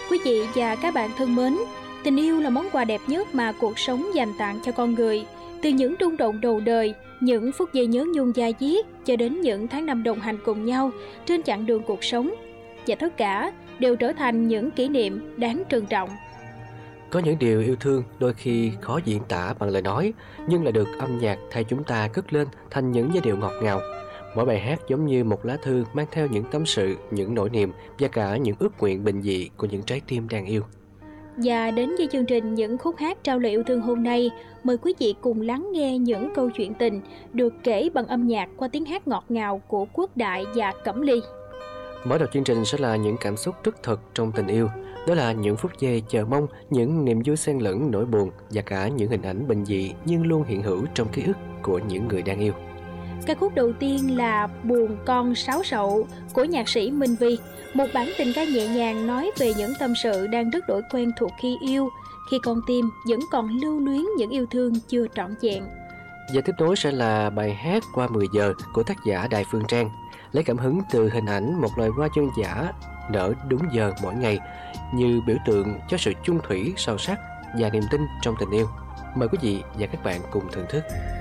Quý vị và các bạn thân mến, tình yêu là món quà đẹp nhất mà cuộc sống dành tặng cho con người. Từ những rung động đầu đời, những phút giây nhớ nhung da diết cho đến những tháng năm đồng hành cùng nhau trên chặng đường cuộc sống. Và tất cả đều trở thành những kỷ niệm đáng trân trọng. Có những điều yêu thương đôi khi khó diễn tả bằng lời nói, nhưng lại được âm nhạc thay chúng ta cất lên thành những giai điệu ngọt ngào. Mỗi bài hát giống như một lá thư mang theo những tâm sự, những nỗi niềm và cả những ước nguyện bình dị của những trái tim đang yêu. Và đến với chương trình Những khúc hát trao lời yêu thương hôm nay, mời quý vị cùng lắng nghe những câu chuyện tình được kể bằng âm nhạc qua tiếng hát ngọt ngào của Quốc Đại và Cẩm Ly. Mở đầu chương trình sẽ là những cảm xúc rất thật trong tình yêu. Đó là những phút giây chờ mong, những niềm vui xen lẫn nỗi buồn và cả những hình ảnh bình dị nhưng luôn hiện hữu trong ký ức của những người đang yêu. Ca khúc đầu tiên là Buồn Con Sáo Sậu của nhạc sĩ Minh Vi, một bản tình ca nhẹ nhàng nói về những tâm sự đang rất đổi quen thuộc khi yêu, khi con tim vẫn còn lưu luyến những yêu thương chưa trọn vẹn. Và tiếp nối sẽ là bài hát Qua 10 giờ của tác giả Đài Phương Trang, lấy cảm hứng từ hình ảnh một loài hoa dân dã nở đúng giờ mỗi ngày như biểu tượng cho sự chung thủy, sâu sắc và niềm tin trong tình yêu. Mời quý vị và các bạn cùng thưởng thức.